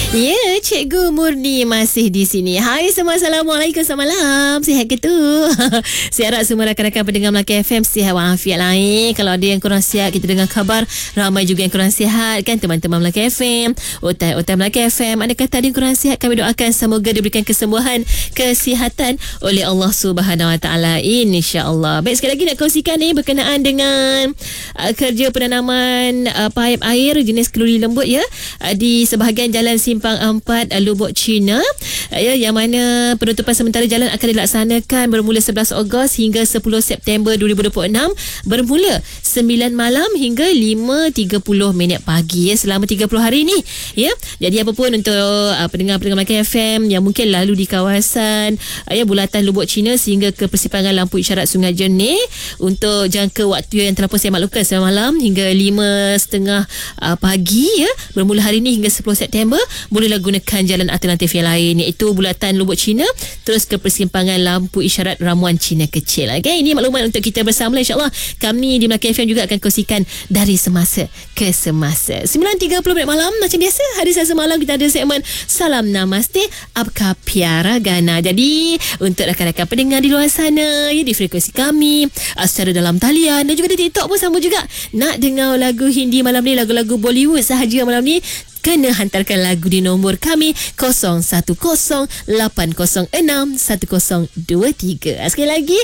Ya, Cikgu Murni masih di sini. Hai semua, Assalamualaikum, selamat malam. Sihat ke tu? Saya harap semua rakan-rakan pendengar Melaka FM sihat walafiat lain. Kalau ada yang kurang sihat, kita dengar khabar ramai juga yang kurang sihat kan, teman-teman Melaka FM, otai Melaka FM. Ada kata ada yang kurang sihat, kami doakan semoga diberikan kesembuhan, kesihatan oleh Allah Subhanahu Wa Taala, insya-Allah. Baik, sekali lagi nak kongsikan ni berkenaan dengan kerja penanaman paip air jenis keluri lembut ya, di sebahagian jalan Simpang 4 Lubuk Cina ya, yang mana penutupan sementara jalan akan dilaksanakan bermula 11 Ogos hingga 10 September 2026 bermula 9 malam hingga 5.30 pagi ya, selama 30 hari ni ya. Jadi apa pun untuk pendengar-pendengar Melaka FM yang mungkin lalu di kawasan ya bulatan Lubuk Cina sehingga ke persimpangan lampu isyarat Sungai Jernih, untuk jangka waktu yang telah pun saya maklumkan 9 malam hingga 5.30 pagi ya, bermula hari ni hingga 10 September bolehlah gunakan jalan alternatif yang lain, iaitu bulatan Lubuk Cina terus ke persimpangan lampu isyarat Ramuan Cina Kecil. Okay, ini maklumat untuk kita bersama. InsyaAllah kami di Melaka FM juga akan kongsikan dari semasa ke semasa. 9.30 malam macam biasa, hari Selasa malam kita ada segmen Salam Namaste Apka Piara Gana. Jadi untuk rakan-rakan pendengar di luar sana ya, di frekuensi kami secara dalam talian dan juga di TikTok pun sama juga, nak dengar lagu Hindi malam ni, lagu-lagu Bollywood sahaja malam ni, kena hantarkan lagu di nombor kami 0108061023. Sekali lagi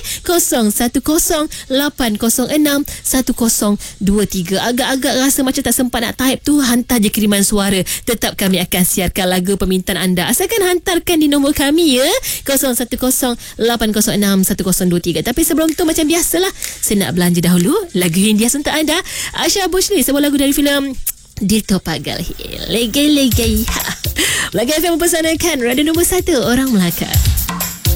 0108061023. Agak-agak rasa macam tak sempat nak type tu, hantar je kiriman suara, tetap kami akan siarkan lagu permintaan anda, asalkan hantarkan di nombor kami ya, 0108061023. Tapi sebelum tu macam biasalah, saya nak belanja dahulu lagu Hindia untuk anda. Asha Bushni, sebuah lagu dari filem Dito Pagal Hill. Legay. Melaka FM mempersanakan radio nombor 1 orang Melaka.